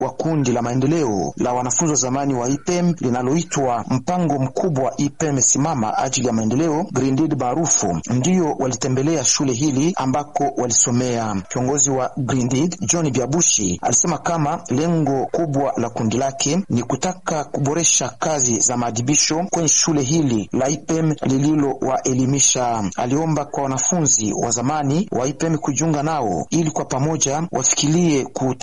wa kundi la maendeleo la wanafunzi wa zamani wa IPM linaloitwa mpango mkubwa IPM simama ajili ya maendeleo Grindid maarufu, ndio walitembelea shule hili ambako walisomea. Kiongozi wa Grindid John Biabushi alisema kama lengo kubwa la kundi lake ni kutaka kuboresha kazi za maadibisho kwenye shule hili la IPM lililowaelimisha. Aliomba kwa wanafunzi wa zamani wa IPM kujiunga nao ili kwa pamoja wafikirie